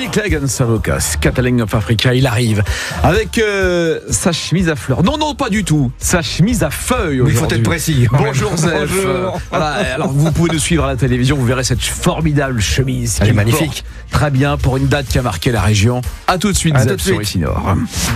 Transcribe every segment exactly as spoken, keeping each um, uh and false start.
Clegg and Savocas, Catalan of Africa, il arrive avec euh, sa chemise à fleurs. Non, non, pas du tout. Sa chemise à feuilles. Il faut être précis. Bonjour Zef. Bonjour. Voilà, alors vous pouvez nous suivre à la télévision, vous verrez cette formidable chemise. Elle qui est magnifique. Très bien pour une date qui a marqué la région. À tout de suite, À Zef, tout de sur suite. Ici Nord.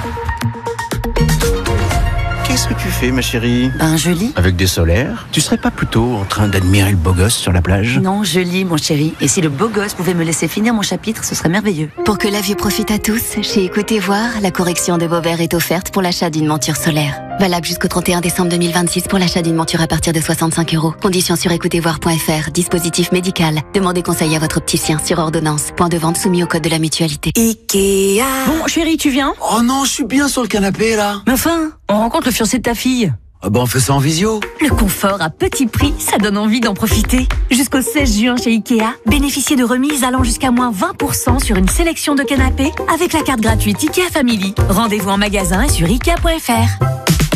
Qu'est-ce que tu fais, ma chérie? Ben, je lis. Avec des solaires? Tu serais pas plutôt en train d'admirer le beau gosse sur la plage? Non, je lis, mon chéri. Et si le beau gosse pouvait me laisser finir mon chapitre, ce serait merveilleux. Pour que la vue profite à tous, chez Écoutez Voir, la correction de vos verres est offerte pour l'achat d'une monture solaire. Valable jusqu'au trente et un décembre deux mille vingt-six pour l'achat d'une monture à partir de soixante-cinq euros. Conditions sur écoutez voir point f r. Dispositif médical. Demandez conseil à votre opticien sur ordonnance. Point de vente soumis au code de la mutualité. Ikea. Bon, chéri, tu viens? Oh non, je suis bien sur le canapé là. Mais enfin, on rencontre le fiancé de ta fille. Ah bah on fait ça en visio. Le confort à petit prix, ça donne envie d'en profiter. Jusqu'au seize juin chez Ikea, bénéficiez de remises allant jusqu'à moins vingt pour cent sur une sélection de canapés avec la carte gratuite Ikea Family. Rendez-vous en magasin et sur ikea point f r.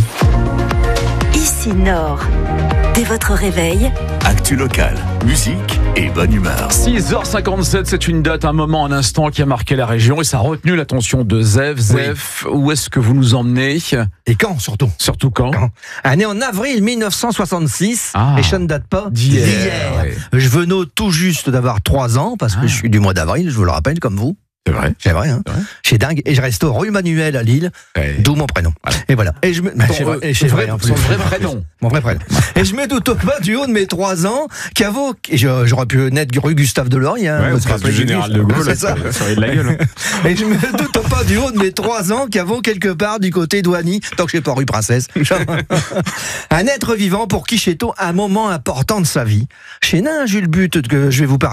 Ici Nord. Dès votre réveil, Actu local, musique et bonne humeur. six heures cinquante-sept, c'est une date, un moment, un instant qui a marqué la région et ça a retenu l'attention de Zef. Zef, où est-ce que vous nous emmenez? Et quand, surtout Surtout quand? Quand Année en avril mille neuf cent soixante-six. Ah. Et ça ne date pas D'hier, d'hier. ouais. Je venais tout juste d'avoir trois ans, parce que Ah. je suis du mois d'avril, je vous le rappelle, comme vous. C'est vrai. C'est vrai, hein. C'est vrai. C'est dingue. Et je reste au rue Manuel à Lille, Ouais. d'où mon prénom. Voilà. Et voilà. Et je me... Ton, c'est vrai, euh, et c'est son vrai, vrai- en plus. son vrai prénom. Mon vrai prénom. Et je me doute pas du haut de mes trois ans qu'à vos... et je- J'aurais pu naître rue Gustave Delory, hein. parce qu'après, c'est ça. de la gueule. Et je me doute pas du haut de mes trois ans qu'à vos quelque part du côté d'Ouani, tant que je sais pas rue Princesse. Un être vivant pour qui chez un moment important de sa vie. Chez Nain, Jules But, que je vais vous parler.